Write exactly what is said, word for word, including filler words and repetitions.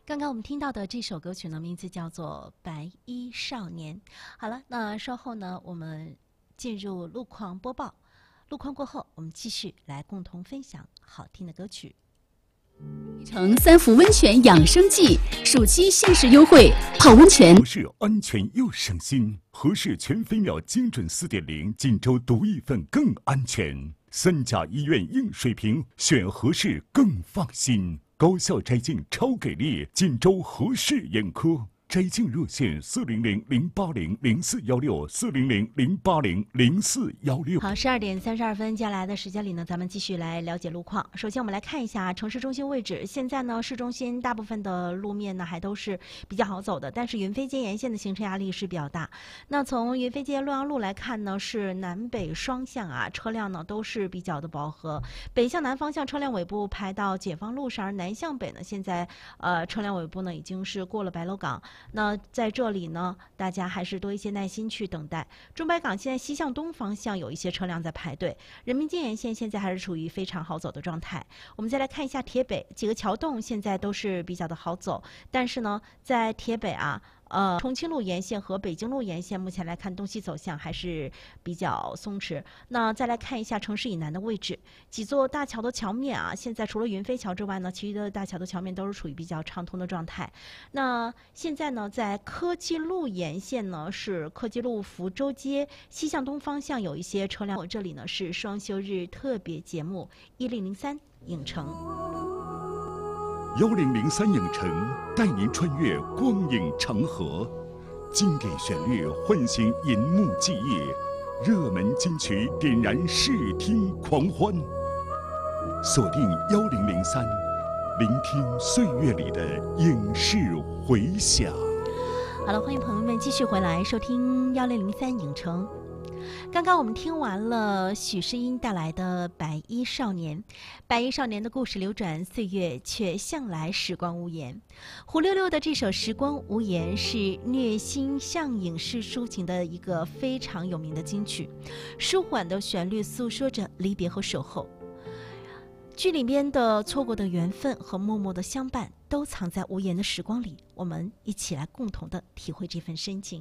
刚刚我们听到的这首歌曲呢，名字叫做《白衣少年》。好了，那稍后呢，我们进入路况播报。路况过后，我们继续来共同分享好听的歌曲。 城三福温泉养生季暑期限时优惠，泡温泉合适安全又省心，合适全飞秒精准 四点零， 锦州独一份更安全。三甲医院硬水平，选合适更放心。高效摘镜超给力，锦州合适眼科摘镜热线四零零零八零零四幺六四零零零八零零四幺六。 好，十二点三十二分，接下来的时间里呢，咱们继续来了解路况。首先，我们来看一下城市中心位置。现在呢，市中心大部分的路面呢还都是比较好走的，但是云飞街沿线的行车压力是比较大。那从云飞街洛阳路来看呢，是南北双向啊，车辆呢都是比较的饱和。北向南方向车辆尾部排到解放路上，而南向北呢，现在呃车辆尾部呢已经是过了白楼港。那在这里呢，大家还是多一些耐心去等待。中白港现在西向东方向有一些车辆在排队，人民街沿线现在还是处于非常好走的状态。我们再来看一下铁北几个桥洞，现在都是比较的好走，但是呢，在铁北啊。呃，重庆路沿线和北京路沿线，目前来看东西走向还是比较松弛。那再来看一下城市以南的位置，几座大桥的桥面啊，现在除了云飞桥之外呢，其余的大桥的桥面都是处于比较畅通的状态。那现在呢，在科技路沿线呢，是科技路福州街西向东方向有一些车辆。这里呢是双休日特别节目一零零三影城。 幺零零三影城带您穿越光影长河，经典旋律唤醒银幕记忆，热门金曲点燃视听狂欢。锁定幺零零三，聆听岁月里的影视回响。 好了，欢迎朋友们继续回来收听幺零零三影城。刚刚我们听完了许世英带来的《白衣少年》，白衣少年的故事流转岁月，却向来时光无言。胡六六的这首《时光无言》是虐心向影视抒情的一个非常有名的金曲，舒缓的旋律诉说着离别和守候。剧里边的错过的缘分和默默的相伴，都藏在无言的时光里。我们一起来共同的体会这份深情。